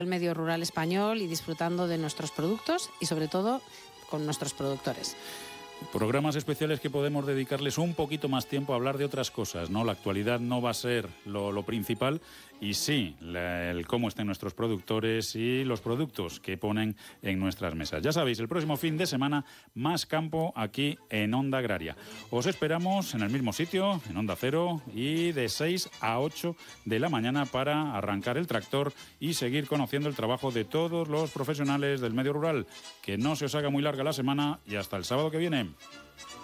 el medio rural español y disfrutando de nuestros productos y sobre todo con nuestros productores. Programas especiales que podemos dedicarles un poquito más tiempo a hablar de otras cosas, ¿no? La actualidad no va a ser lo principal y sí, el cómo estén nuestros productores y los productos que ponen en nuestras mesas. Ya sabéis, el próximo fin de semana, más campo aquí en Onda Agraria. Os esperamos en el mismo sitio, en Onda Cero, y de 6 a 8 de la mañana para arrancar el tractor y seguir conociendo el trabajo de todos los profesionales del medio rural. Que no se os haga muy larga la semana y hasta el sábado que viene.